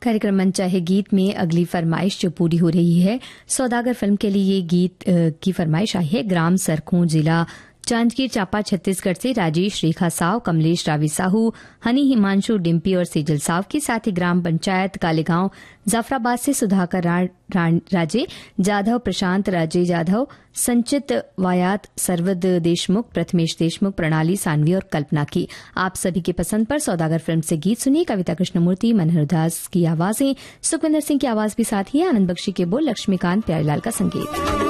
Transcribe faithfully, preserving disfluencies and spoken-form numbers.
कार्यक्रम मन चाहे गीत में अगली फरमाइश जो पूरी हो रही है, सौदागर फिल्म के लिए ये गीत की फरमाइश आई है। ग्राम सरखों, जिला जांजगीर चांपा, छत्तीसगढ़ से राजेश, रेखा साव, कमलेश, रावी साहू, हनी, हिमांशु, डिम्पी और सेजल साव के साथ ही ग्राम पंचायत कालेगांव जाफराबाद से सुधाकर रा, रा, राजे जाधव, प्रशांत राजे जाधव, संचित वायात, सरवद देशमुख, प्रथमेश देशमुख, प्रणाली सानवी और कल्पना की। आप सभी की पसंद पर सौदागर फिल्म से गीत सुनिए। कविता कृष्णमूर्ति, मनोहर दास की आवाजें, सुखविंदर सिंह की आवाज भी साथ ही है। आनंद बख्शी के बोल, लक्ष्मीकांत प्यारेलाल का संगीत।